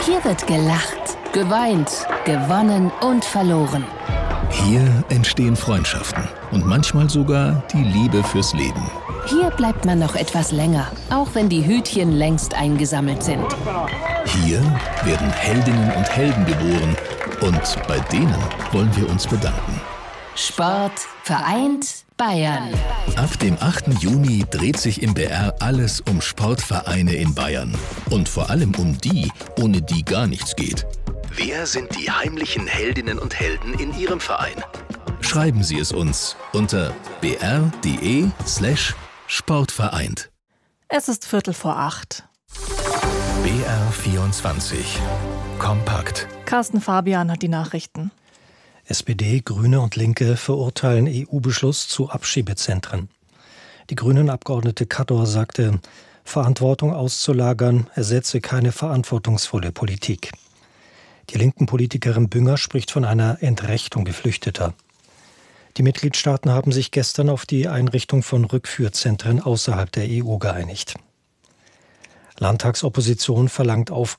Hier wird gelacht, geweint, gewonnen und verloren. Hier entstehen Freundschaften und manchmal sogar die Liebe fürs Leben. Hier bleibt man noch etwas länger, auch wenn die Hütchen längst eingesammelt sind. Hier werden Heldinnen und Helden geboren und bei denen wollen wir uns bedanken. Sport vereint Bayern. Ab dem 8. Juni dreht sich im BR alles um Sportvereine in Bayern. Und vor allem um die, ohne die gar nichts geht. Wer sind die heimlichen Heldinnen und Helden in Ihrem Verein? Schreiben Sie es uns unter br.de/sportvereint. Es ist 7:45. BR24 Kompakt. Carsten Fabian hat die Nachrichten. SPD, Grüne und Linke verurteilen EU-Beschluss zu Abschiebezentren. Die Grünen-Abgeordnete Kador sagte, Verantwortung auszulagern ersetze keine verantwortungsvolle Politik. Die linken Politikerin Bünger spricht von einer Entrechtung Geflüchteter. Die Mitgliedstaaten haben sich gestern auf die Einrichtung von Rückführzentren außerhalb der EU geeinigt. Landtagsopposition verlangt Aufklärung